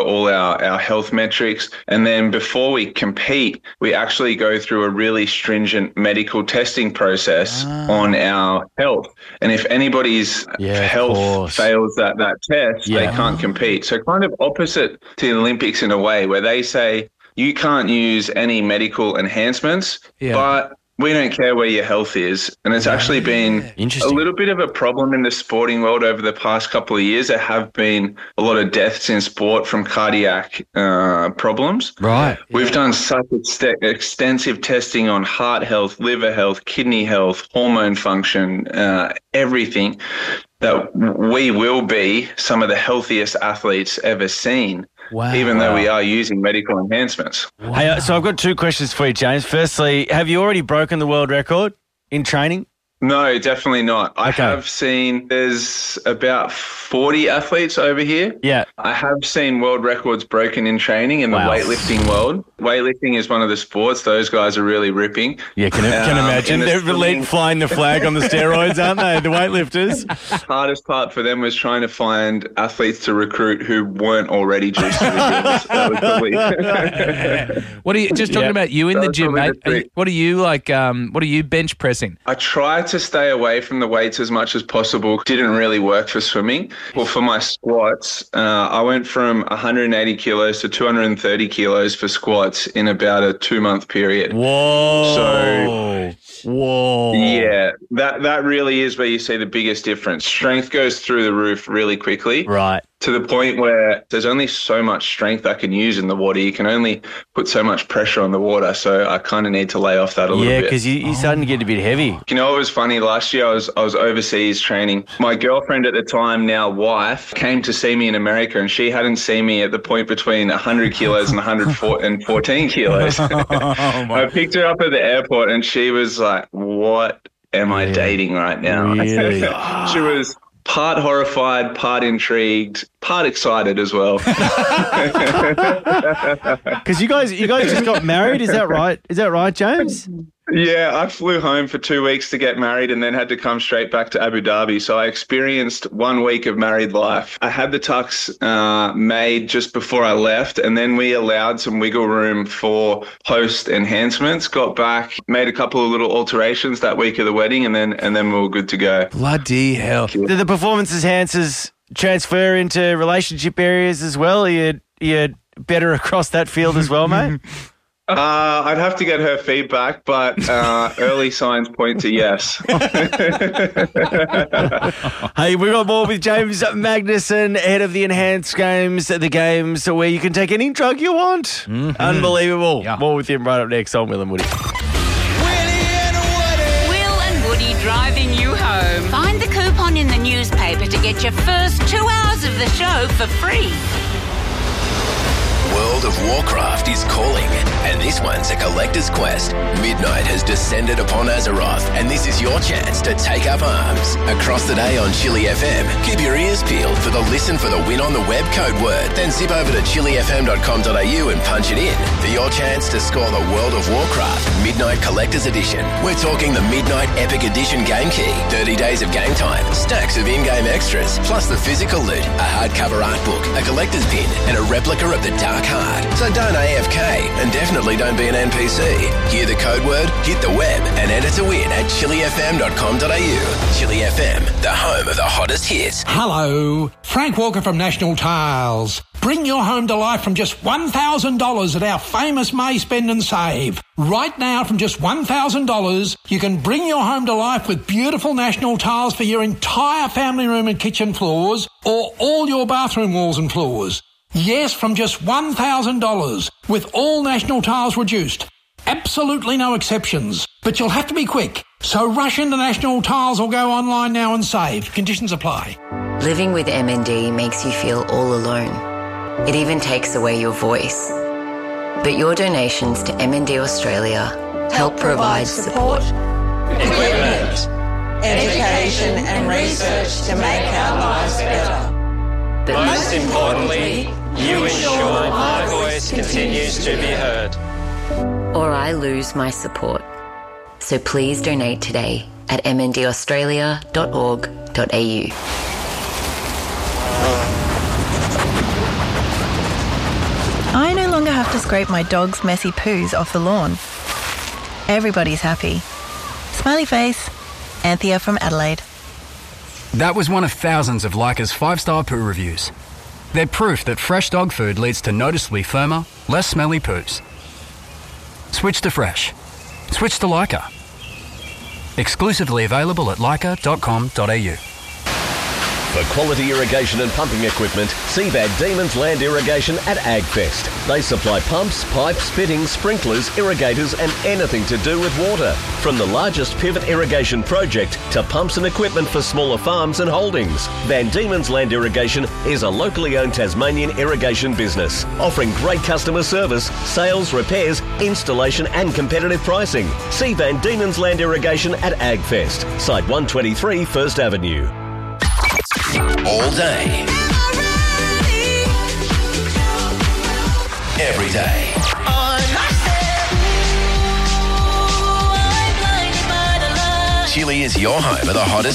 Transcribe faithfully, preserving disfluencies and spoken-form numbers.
all our, our health metrics. And then before we compete, we actually go through a really stringent medical testing process ah. on our health. And if anybody's yeah, health fails that, that test, yeah. they can't compete. So kind of opposite to the Olympics in a way, where they say you can't use any medical enhancements, yeah. but we don't care where your health is. And it's yeah. actually been a little bit of a problem in the sporting world over the past couple of years. There have been a lot of deaths in sport from cardiac uh, problems. Right. We've yeah. done such ex- extensive testing on heart health, liver health, kidney health, hormone function, uh, everything, that we will be some of the healthiest athletes ever seen. Wow. Even though we are using medical enhancements. Wow. Hey, so I've got two questions for you, James. Firstly, have you already broken the world record in training? No, definitely not. I okay. have seen there's about forty athletes over here. Yeah. I have seen world records broken in training in the wow. weightlifting world. Weightlifting is one of the sports. Those guys are really ripping. Yeah, can, can um, imagine. The They're swimming. flying the flag on the steroids, aren't they, the weightlifters? The hardest part for them was trying to find athletes to recruit who weren't already juiced to the gyms. That was probably... What are you, just talking yeah. about you in the gym, mate, are you, what are you like, um, what are you bench pressing? I try to stay away from the weights as much as possible. Didn't really work for swimming. Well, for my squats, uh, I went from one hundred eighty kilos to two hundred thirty kilos for squats in about a two-month period. Whoa. So, Whoa. Yeah, that, that really is where you see the biggest difference. Strength goes through the roof really quickly. Right. To the point where there's only so much strength I can use in the water. You can only put so much pressure on the water. So I kind of need to lay off that a yeah, little bit. Yeah, because you, you're starting to get a bit heavy. You know, it was funny. Last year I was I was overseas training. My girlfriend at the time, now wife, came to see me in America, and she hadn't seen me at the point between one hundred kilos and one hundred fourteen kilos. oh, I picked her up at the airport, and she was like, what am I yeah. dating right now? Really? She was... part horrified, part intrigued, part excited as well. Because you guys, you guys just got married, is that right? Is that right, James? Yeah, I flew home for two weeks to get married and then had to come straight back to Abu Dhabi. So I experienced one week of married life. I had the tux uh, made just before I left, and then we allowed some wiggle room for post enhancements. Got back, made a couple of little alterations that week of the wedding, and then and then we were good to go. Bloody hell! Did the performance enhancers transfer into relationship areas as well? Are you, are you better across that field as well, mate? Uh, I'd have to get her feedback, but uh, early signs point to yes. Hey, we've got more with James Magnussen, head of the Enhanced Games, the games where you can take any drug you want. Mm-hmm. Unbelievable. Yeah. More with him right up next on Will and Woody. Willie and Woody. Will and Woody driving you home. Find the coupon in the newspaper to get your first two hours of the show for free. World of Warcraft is calling, and this one's a collector's quest. Midnight has descended upon Azeroth, and this is your chance to take up arms. Across the day on Chili F M, keep your ears peeled for the Listen for the Win on the Web code word. Then zip over to chili f m dot com dot a u and punch it in for your chance to score the World of Warcraft Midnight Collector's Edition. We're talking the Midnight Epic Edition game key, thirty days of game time, stacks of in-game extras, plus the physical loot, a hardcover art book, a collector's pin, and a replica of the Dark Heart. So don't A F K, and definitely don't be an N P C. Hear the code word, hit the web, and enter to win at chili f m dot com dot a u. Chili F M, the home of the hottest hits. Hello, Frank Walker from National Tiles. Bring your home to life from just one thousand dollars at our famous May Spend and Save. Right now, from just one thousand dollars, you can bring your home to life with beautiful National Tiles for your entire family room and kitchen floors, or all your bathroom walls and floors. Yes, from just one thousand dollars, with all National Tiles reduced. Absolutely no exceptions. But you'll have to be quick. So rush into National Tiles or go online now and save. Conditions apply. Living with M N D makes you feel all alone. It even takes away your voice. But your donations to M N D Australia help provide support, equipment, education and research to make our lives better. But most importantly, you ensure my voice continues to be heard. Or I lose my support. So please donate today at m n d australia dot org dot a u. I no longer have to scrape my dog's messy poos off the lawn. Everybody's happy. Smiley face. Anthea from Adelaide. That was one of thousands of Leica's five-star poo reviews. They're proof that fresh dog food leads to noticeably firmer, less smelly poos. Switch to fresh. Switch to Leica. Exclusively available at leica dot com dot a u. For quality irrigation and pumping equipment, see Van Diemen's Land Irrigation at AgFest. They supply pumps, pipes, fittings, sprinklers, irrigators and anything to do with water. From the largest pivot irrigation project to pumps and equipment for smaller farms and holdings, Van Diemen's Land Irrigation is a locally owned Tasmanian irrigation business, offering great customer service, sales, repairs, installation and competitive pricing. See Van Diemen's Land Irrigation at AgFest, Site one twenty-three First Avenue. All day. Every day. Chile is your home of the hottest